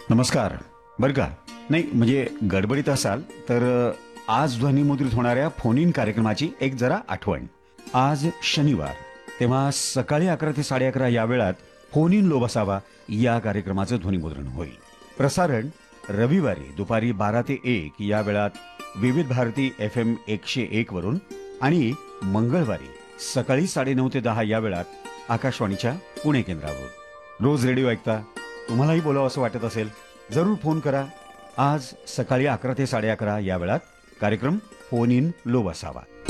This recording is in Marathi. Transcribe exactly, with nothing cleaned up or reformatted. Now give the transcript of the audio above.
नमस्कार. बरं का, नाही म्हणजे गडबडीत असाल तर अ, आज ध्वनिमुद्रित होणाऱ्या फोन इन कार्यक्रमाची एक जरा आठवण. आज शनिवार, तेव्हा सकाळी अकरा ते साडे अकरा या वेळात फोन इन लो बसावा या कार्यक्रमाचं ध्वनिमुद्रण होईल. प्रसारण रविवारी दुपारी बारा ते एक या वेळात विविध भारती एफ एम एकशे एक वरून आणि मंगळवारी सकाळी साडेनऊ ते दहा या वेळात आकाशवाणीच्या पुणे केंद्रावर. रोज रेडिओ ऐकता, तुम्हालाही बोलावं असं वाटत असेल, जरूर फोन करा. आज सकाळी अकरा ते साडे अकरा या वेळात कार्यक्रम फोन इन लो बसावा.